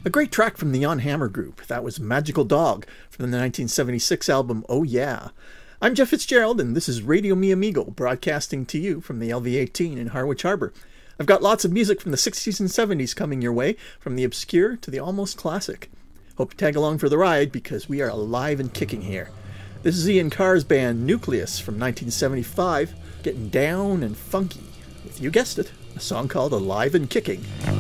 A great track from the Jan Hammer Group. That was Magical Dog from the 1976 album Oh Yeah. I'm Jeff Fitzgerald, and this is Radio Mi Amigo, broadcasting to you from the LV-18 in Harwich Harbour. I've got lots of music from the 60s and 70s coming your way, from the obscure to the almost classic. Hope you tag along for the ride, because we are alive and kicking here. This is Ian Carr's band Nucleus from 1975, getting down and funky with, you guessed it, a song called Alive and Kicking.